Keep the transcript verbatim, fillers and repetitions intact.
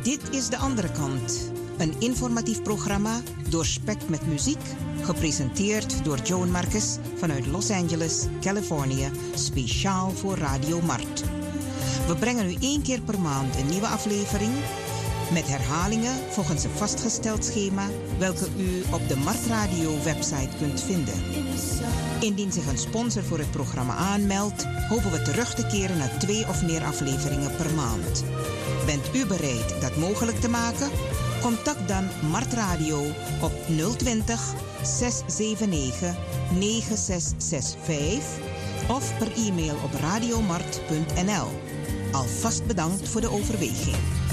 Dit is de andere kant. Een informatief programma doorspekt met muziek. Gepresenteerd door Joan Marcus vanuit Los Angeles, Californië. Speciaal voor Radio Mart. We brengen u één keer per maand een nieuwe aflevering. Met herhalingen volgens een vastgesteld schema. Welke u op de Mart Radio website kunt vinden. Indien zich een sponsor voor het programma aanmeldt, hopen we terug te keren naar twee of meer afleveringen per maand. Bent u bereid dat mogelijk te maken? Contact dan Mart Radio op nul twintig, zes zeven negen, negen zes zes vijf of per e-mail op radiomart punt n l. Alvast bedankt voor de overweging.